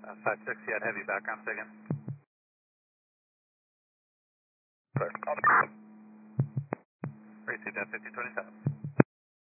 560, I'd have you background again. Clear. Received at 5027.